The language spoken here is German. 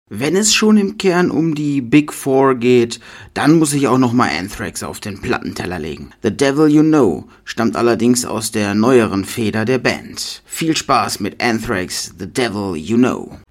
Wenn es schon im Kern um die Big Four geht, dann muss ich auch nochmal Anthrax auf den Plattenteller legen. The Devil You Know stammt allerdings aus der neueren Feder der Band. Viel Spaß mit Anthrax, The Devil You Know.